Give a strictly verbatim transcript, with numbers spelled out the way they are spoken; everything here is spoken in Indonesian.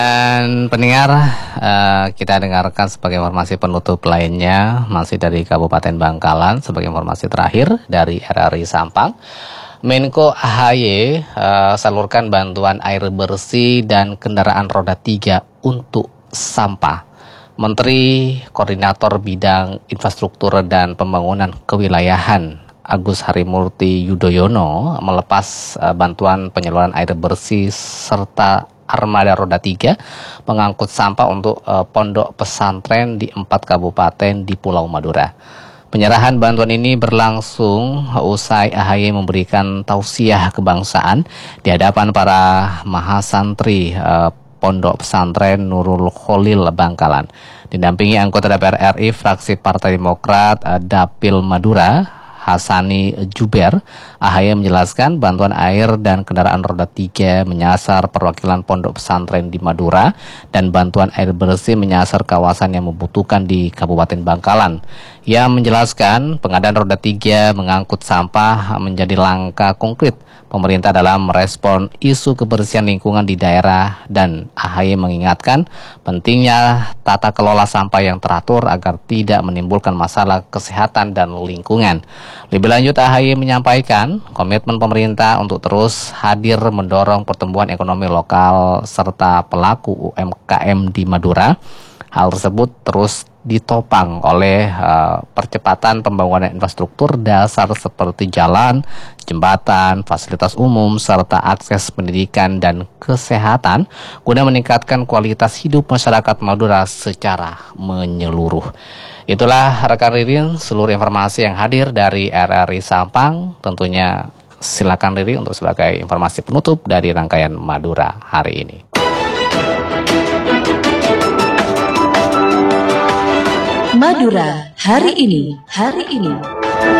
Dan pendengar, uh, kita dengarkan sebagai informasi penutup lainnya masih dari Kabupaten Bangkalan. Sebagai informasi terakhir dari R R I Sampang, Menko A H Y uh, salurkan bantuan air bersih dan kendaraan roda tiga untuk sampah. Menteri Koordinator Bidang Infrastruktur dan Pembangunan Kewilayahan Agus Harimurti Yudhoyono melepas uh, bantuan penyaluran air bersih serta armada roda tiga pengangkut sampah untuk uh, pondok pesantren di empat kabupaten di Pulau Madura. Penyerahan bantuan ini berlangsung usai A H Y memberikan tausiah kebangsaan di hadapan para mahasantri uh, Pondok Pesantren Nurul Kholil Bangkalan. Didampingi anggota D P R R I fraksi Partai Demokrat uh, Dapil Madura Hasani Juber, A H Y menjelaskan bantuan air dan kendaraan roda tiga menyasar perwakilan pondok pesantren di Madura dan bantuan air bersih menyasar kawasan yang membutuhkan di Kabupaten Bangkalan. Ia menjelaskan pengadaan roda tiga mengangkut sampah menjadi langkah konkret pemerintah dalam merespon isu kebersihan lingkungan di daerah, dan A H Y mengingatkan pentingnya tata kelola sampah yang teratur agar tidak menimbulkan masalah kesehatan dan lingkungan. Lebih lanjut, A H Y menyampaikan komitmen pemerintah untuk terus hadir mendorong pertumbuhan ekonomi lokal serta pelaku U M K M di Madura. Hal tersebut terus ditopang oleh uh, percepatan pembangunan infrastruktur dasar seperti jalan, jembatan, fasilitas umum, serta akses pendidikan dan kesehatan guna meningkatkan kualitas hidup masyarakat Madura secara menyeluruh. Itulah rekan Ririn seluruh informasi yang hadir dari R R I Sampang. Tentunya silakan Riri untuk sebagai informasi penutup dari rangkaian Madura hari ini. Madura hari ini, hari ini.